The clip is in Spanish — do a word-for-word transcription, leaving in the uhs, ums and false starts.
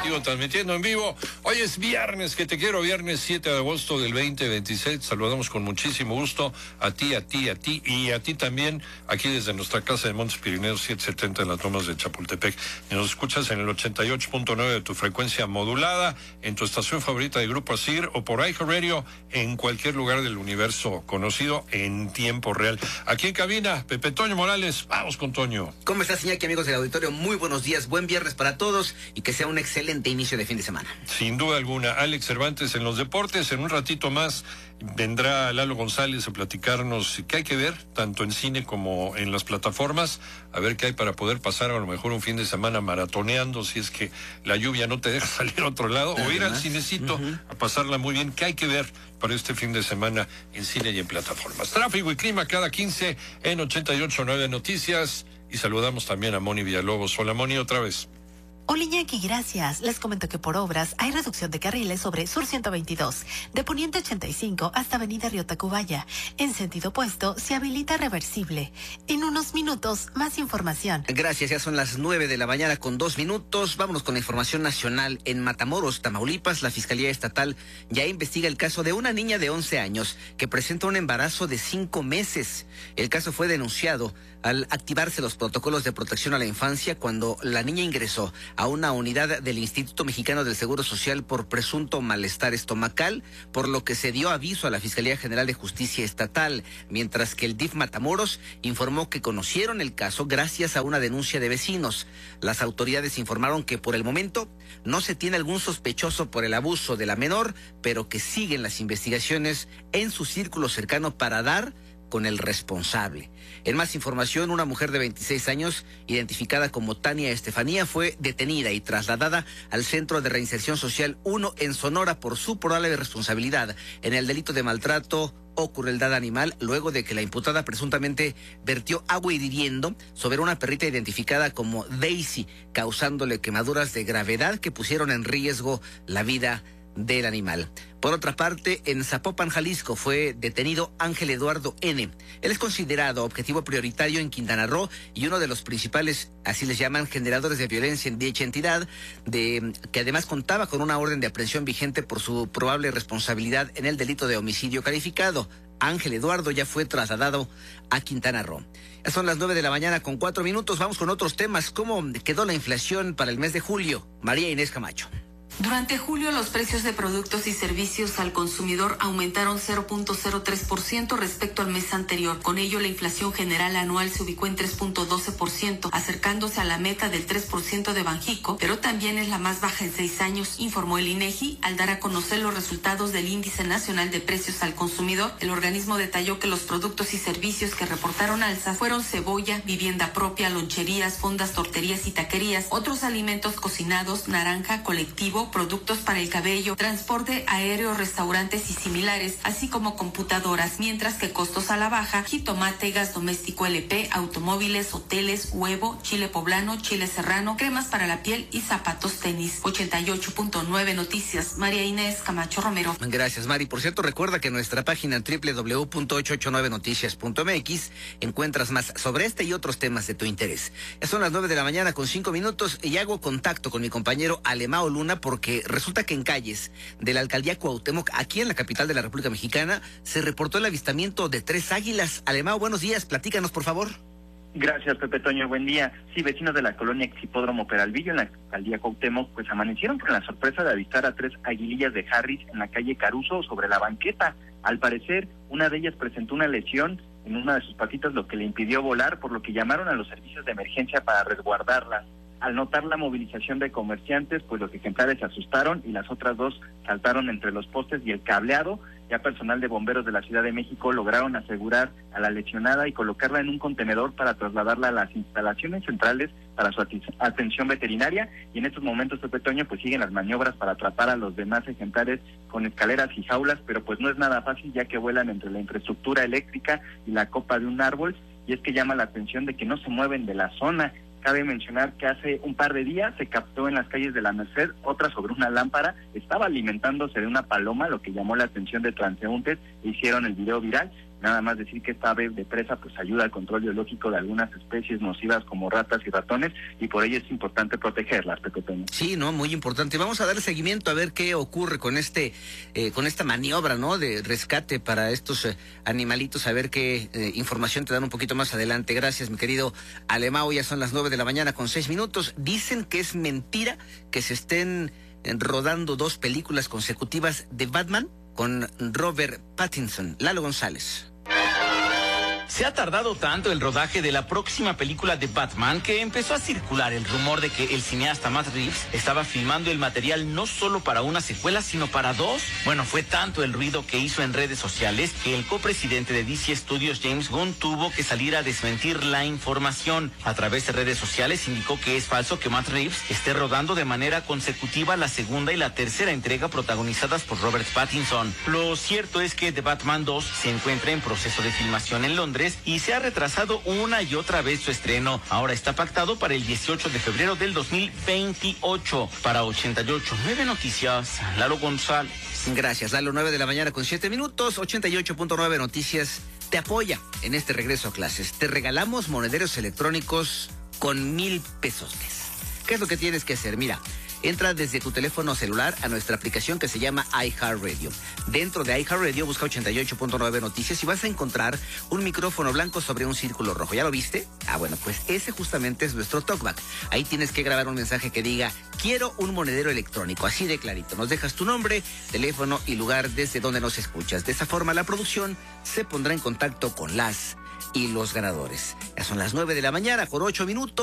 contigo transmitiendo en vivo. Hoy es viernes, que te quiero, viernes siete de agosto del veinte veintiséis. Saludamos con muchísimo gusto a ti, a ti, a ti y a ti también, aquí desde nuestra casa de Montes Pirineos setecientos setenta en las Lomas de Chapultepec. Y nos escuchas en el ochenta y ocho punto nueve de tu frecuencia modulada, en tu estación favorita de Grupo Asir o por iHeartRadio, en cualquier lugar del universo conocido en tiempo real. Aquí en cabina, Pepe Toño Morales. Vamos con Toño. ¿Cómo estás, Iñaki, amigos del auditorio? Muy buenos días, buen viernes para todos y que sea un excelente inicio de fin de semana. Sin duda alguna, Alex Cervantes en los deportes. En un ratito más vendrá Lalo González a platicarnos qué hay que ver, tanto en cine como en las plataformas, a ver qué hay para poder pasar a lo mejor un fin de semana maratoneando, si es que la lluvia no te deja salir a otro lado, o ir al cinecito uh-huh. a pasarla muy bien. ¿Qué hay que ver para este fin de semana en cine y en plataformas? Tráfico y clima cada quince en ochenta y ocho punto nueve Noticias. Y saludamos también a Moni Villalobos. Hola, Moni, otra vez. Hola, Iñaki, gracias. Les comento que por obras hay reducción de carriles sobre Sur ciento veintidós, de Poniente ochenta y cinco hasta Avenida Río Tacubaya. En sentido opuesto, se habilita reversible. En unos minutos, más información. Gracias, ya son las nueve de la mañana con dos minutos. Vámonos con la información nacional. En Matamoros, Tamaulipas, la Fiscalía Estatal ya investiga el caso de una niña de once años que presenta un embarazo de cinco meses. El caso fue denunciado al activarse los protocolos de protección a la infancia cuando la niña ingresó a una unidad del Instituto Mexicano del Seguro Social por presunto malestar estomacal, por lo que se dio aviso a la Fiscalía General de Justicia Estatal, mientras que el D I F Matamoros informó que conocieron el caso gracias a una denuncia de vecinos. Las autoridades informaron que por el momento no se tiene algún sospechoso por el abuso de la menor, pero que siguen las investigaciones en su círculo cercano para dar con el responsable. En más información, una mujer de veintiséis años, identificada como Tania Estefanía, fue detenida y trasladada al Centro de Reinserción Social uno en Sonora por su probable responsabilidad en el delito de maltrato o crueldad animal, luego de que la imputada presuntamente vertió agua hirviendo sobre una perrita identificada como Daisy, causándole quemaduras de gravedad que pusieron en riesgo la vida del animal. Por otra parte, en Zapopan, Jalisco, fue detenido Ángel Eduardo N. Él es considerado objetivo prioritario en Quintana Roo y uno de los principales, así les llaman, generadores de violencia en dicha entidad, de, que además contaba con una orden de aprehensión vigente por su probable responsabilidad en el delito de homicidio calificado. Ángel Eduardo ya fue trasladado a Quintana Roo. Ya son las nueve de la mañana con cuatro minutos. Vamos con otros temas. ¿Cómo quedó la inflación para el mes de julio? María Inés Camacho. Durante julio, los precios de productos y servicios al consumidor aumentaron cero punto cero tres por ciento respecto al mes anterior. Con ello, la inflación general anual se ubicó en tres punto doce por ciento, acercándose a la meta del tres por ciento de Banjico, pero también es la más baja en seis años, informó el INEGI al dar a conocer los resultados del Índice Nacional de Precios al Consumidor. El organismo detalló que los productos y servicios que reportaron alzas fueron cebolla, vivienda propia, loncherías, fondas, torterías y taquerías, otros alimentos cocinados, naranja, colectivo, productos para el cabello, transporte aéreo, restaurantes y similares, así como computadoras, mientras que costos a la baja, jitomate, gas doméstico L P, automóviles, hoteles, huevo, chile poblano, chile serrano, cremas para la piel y zapatos tenis. ochenta y ocho punto nueve Noticias, María Inés Camacho Romero. Gracias, Mari. Por cierto, recuerda que en nuestra página doble u doble u doble u punto ochocientos ochenta y nueve noticias punto m x encuentras más sobre este y otros temas de tu interés. Ya son las nueve de la mañana con cinco minutos y hago contacto con mi compañero Alemao Luna porque resulta que en calles de la alcaldía Cuauhtémoc, aquí en la capital de la República Mexicana, se reportó el avistamiento de tres águilas. Alemao, buenos días, platícanos por favor. Gracias, Pepe Toño, buen día. Sí, vecinos de la colonia Exhipódromo Peralvillo, en la alcaldía Cuauhtémoc, pues amanecieron con la sorpresa de avistar a tres aguilillas de Harris en la calle Caruso sobre la banqueta. Al parecer, una de ellas presentó una lesión en una de sus patitas, lo que le impidió volar, por lo que llamaron a los servicios de emergencia para resguardarlas. Al notar la movilización de comerciantes, pues los ejemplares se asustaron y las otras dos saltaron entre los postes y el cableado. Ya personal de bomberos de la Ciudad de México lograron asegurar a la lesionada y colocarla en un contenedor para trasladarla a las instalaciones centrales para su atención veterinaria. Y en estos momentos, Pepe Toño, pues siguen las maniobras para atrapar a los demás ejemplares con escaleras y jaulas, pero pues no es nada fácil, ya que vuelan entre la infraestructura eléctrica y la copa de un árbol. Y es que llama la atención de que no se mueven de la zona. Cabe mencionar que hace un par de días se captó en las calles de la Merced otra sobre una lámpara, estaba alimentándose de una paloma, lo que llamó la atención de transeúntes e hicieron el video viral. Nada más decir que esta ave de presa pues ayuda al control biológico de algunas especies nocivas como ratas y ratones, y por ello es importante protegerlas, Pepe Toño. Sí, no, muy importante. Vamos a dar seguimiento a ver qué ocurre con este, eh, con esta maniobra, ¿no? De rescate para estos eh, animalitos, a ver qué eh, información te dan un poquito más adelante. Gracias, mi querido Alemão. Ya son las nueve de la mañana con seis minutos. Dicen que es mentira que se estén eh, rodando dos películas consecutivas de Batman con Robert Pattinson. Lalo González. Se ha tardado tanto el rodaje de la próxima película de Batman que empezó a circular el rumor de que el cineasta Matt Reeves estaba filmando el material no solo para una secuela, sino para dos. Bueno, fue tanto el ruido que hizo en redes sociales que el copresidente de D C Studios, James Gunn, tuvo que salir a desmentir la información. A través de redes sociales indicó que es falso que Matt Reeves esté rodando de manera consecutiva la segunda y la tercera entrega protagonizadas por Robert Pattinson. Lo cierto es que The Batman dos se encuentra en proceso de filmación en Londres y se ha retrasado una y otra vez su estreno. Ahora está pactado para el dieciocho de febrero del dos mil veintiocho. Para ochenta y ocho punto nueve Noticias, Lalo González. Gracias, Lalo. nueve de la mañana con siete minutos. ochenta y ocho punto nueve Noticias te apoya en este regreso a clases. Te regalamos monederos electrónicos con mil pesos. ¿Qué es lo que tienes que hacer? Mira, entra desde tu teléfono celular a nuestra aplicación que se llama iHeartRadio. Dentro de iHeartRadio busca ochenta y ocho punto nueve Noticias y vas a encontrar un micrófono blanco sobre un círculo rojo. ¿Ya lo viste? Ah, bueno, pues ese justamente es nuestro talkback. Ahí tienes que grabar un mensaje que diga, quiero un monedero electrónico, así de clarito. Nos dejas tu nombre, teléfono y lugar desde donde nos escuchas. De esa forma la producción se pondrá en contacto con las y los ganadores. Ya son las nueve de la mañana con ocho minutos.